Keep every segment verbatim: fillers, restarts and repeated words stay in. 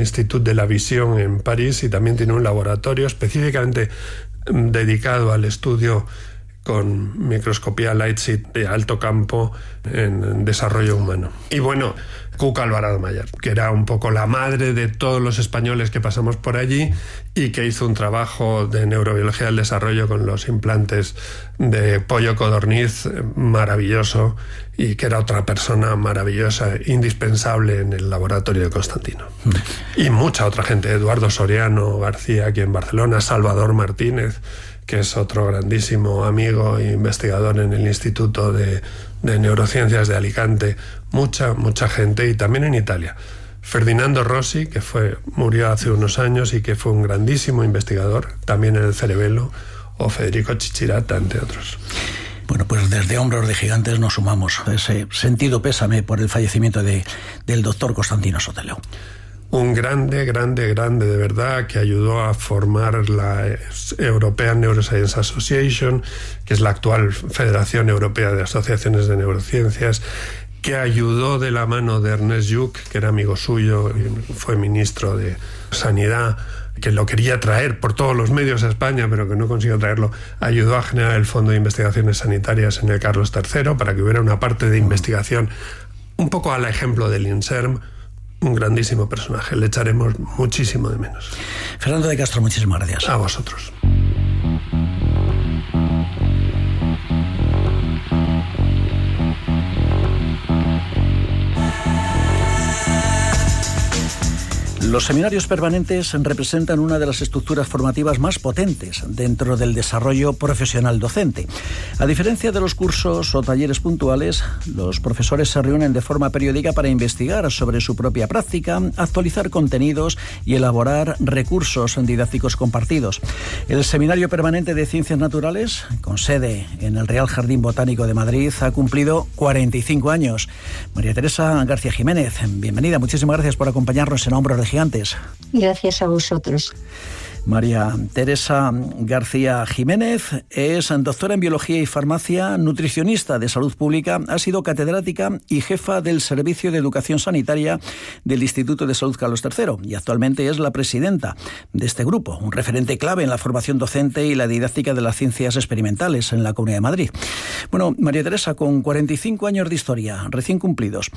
Institut de la Vision en París y también tiene un laboratorio específicamente dedicado al estudio con microscopía LightSeed de alto campo en desarrollo humano. Y bueno, Cuca Alvarado Mayer, que era un poco la madre de todos los españoles que pasamos por allí y que hizo un trabajo de neurobiología del desarrollo con los implantes de pollo codorniz maravilloso, y que era otra persona maravillosa, indispensable en el laboratorio de Constantino. Mm. Y mucha otra gente, Eduardo Soriano García aquí en Barcelona, Salvador Martínez, que es otro grandísimo amigo e investigador en el Instituto de, de Neurociencias de Alicante, mucha, mucha gente, y también en Italia. Ferdinando Rossi, que fue, murió hace unos años y que fue un grandísimo investigador, también en el cerebelo, o Federico Chichirata, entre otros. Bueno, pues desde Hombros de Gigantes nos sumamos a ese sentido pésame por el fallecimiento de, del doctor Constantino Sotelo. Un grande, grande, grande de verdad, que ayudó a formar la European Neuroscience Association, que es la actual Federación Europea de Asociaciones de Neurociencias, que ayudó de la mano de Ernest Lluch, que era amigo suyo y fue ministro de Sanidad, que lo quería traer por todos los medios a España, pero que no consiguió traerlo. Ayudó a generar el Fondo de Investigaciones Sanitarias en el Carlos tercero para que hubiera una parte de investigación un poco al ejemplo del INSERM. Un grandísimo personaje, le echaremos muchísimo de menos. Fernando de Castro, muchísimas gracias. A vosotros. Los seminarios permanentes representan una de las estructuras formativas más potentes dentro del desarrollo profesional docente. A diferencia de los cursos o talleres puntuales, los profesores se reúnen de forma periódica para investigar sobre su propia práctica, actualizar contenidos y elaborar recursos didácticos compartidos. El Seminario Permanente de Ciencias Naturales, con sede en el Real Jardín Botánico de Madrid, ha cumplido cuarenta y cinco años. María Teresa García Jiménez, bienvenida. Muchísimas gracias por acompañarnos en Hombros de Gigantes. Gracias a vosotros. María Teresa García Jiménez es doctora en Biología y Farmacia, nutricionista de salud pública, ha sido catedrática y jefa del Servicio de Educación Sanitaria del Instituto de Salud Carlos tercero y actualmente es la presidenta de este grupo, un referente clave en la formación docente y la didáctica de las ciencias experimentales en la Comunidad de Madrid. Bueno, María Teresa, con cuarenta y cinco años de historia recién cumplidos,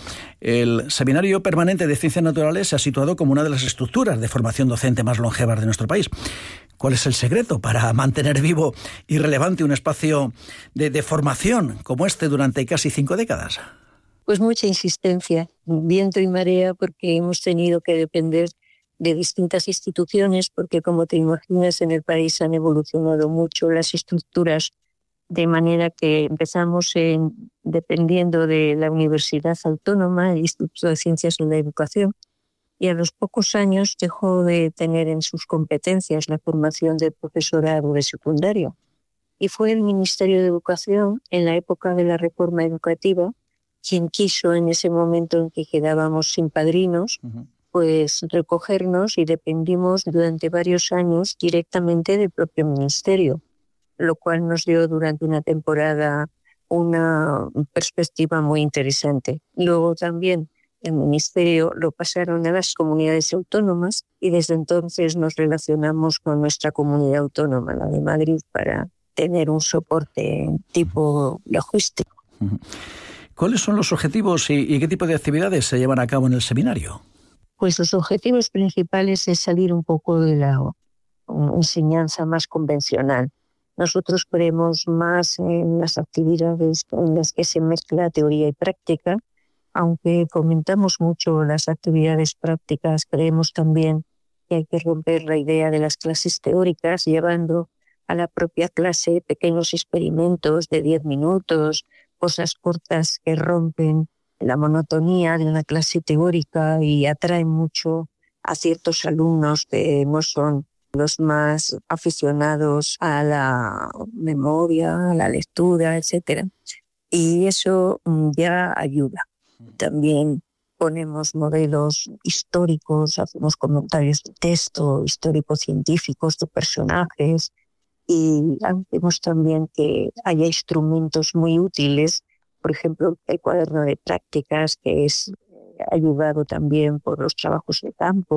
el Seminario Permanente de Ciencias Naturales se ha situado como una de las estructuras de formación docente más longevas de nuestro país. ¿Cuál es el secreto para mantener vivo y relevante un espacio de, de formación como este durante casi cinco décadas? Pues mucha insistencia, viento y marea, porque hemos tenido que depender de distintas instituciones, porque como te imaginas en el país han evolucionado mucho las estructuras, de manera que empezamos en, dependiendo de la Universidad Autónoma, el Instituto de Ciencias de la Educación, y a los pocos años dejó de tener en sus competencias la formación de profesorado de secundario. Y fue el Ministerio de Educación, en la época de la reforma educativa, quien quiso en ese momento en que quedábamos sin padrinos, uh-huh. pues recogernos, y dependimos durante varios años directamente del propio ministerio, lo cual nos dio durante una temporada una perspectiva muy interesante. Luego también el ministerio lo pasaron a las comunidades autónomas y desde entonces nos relacionamos con nuestra comunidad autónoma, la de Madrid, para tener un soporte tipo logístico. ¿Cuáles son los objetivos y, y qué tipo de actividades se llevan a cabo en el seminario? Pues los objetivos principales es salir un poco de la enseñanza más convencional. Nosotros creemos más en las actividades en las que se mezcla teoría y práctica. Aunque comentamos mucho las actividades prácticas, creemos también que hay que romper la idea de las clases teóricas, llevando a la propia clase pequeños experimentos de diez minutos, cosas cortas que rompen la monotonía de la clase teórica y atraen mucho a ciertos alumnos que no son los más aficionados a la memoria, a la lectura, etcétera. Y eso ya ayuda. También ponemos modelos históricos, hacemos comentarios de texto, histórico-científicos de personajes, y hacemos también que haya instrumentos muy útiles, por ejemplo, el cuaderno de prácticas, que es ayudado también por los trabajos de campo,